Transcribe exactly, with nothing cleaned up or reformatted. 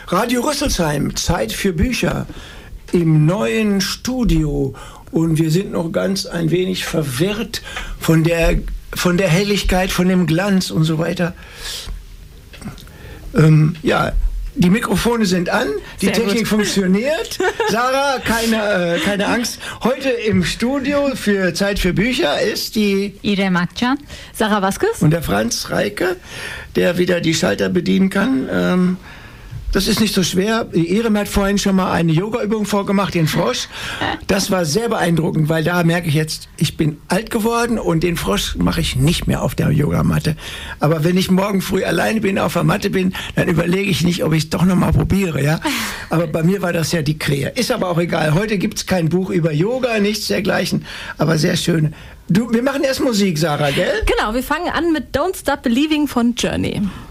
Radio Rüsselsheim, Zeit für Bücher im neuen Studio. Und wir sind noch ganz ein wenig verwirrt von der, von der Helligkeit, von dem Glanz und so weiter. Ähm, ja, die Mikrofone sind an, die Sehr Technik gut. funktioniert. Sarah, keine, äh, keine Angst. Heute im Studio für Zeit für Bücher ist die Irem Akcan. Sarah Vasquez. und der Franz Reike, der wieder die Schalter bedienen kann. Ähm, das ist nicht so schwer. Die Irem hat vorhin schon mal eine Yoga-Übung vorgemacht, den Frosch. Das war sehr beeindruckend, weil da merke ich jetzt, ich bin alt geworden und den Frosch mache ich nicht mehr auf der Yogamatte. Aber wenn ich morgen früh alleine bin, auf der Matte bin, dann überlege ich nicht, ob ich es doch noch mal probiere. Ja? Aber bei mir war das ja die Krähe. Ist aber auch egal. Heute gibt es kein Buch über Yoga, nichts dergleichen, aber sehr schön. Du, wir machen erst Musik, Sarah, gell? Genau, wir fangen an mit Don't Stop Believing von Journey.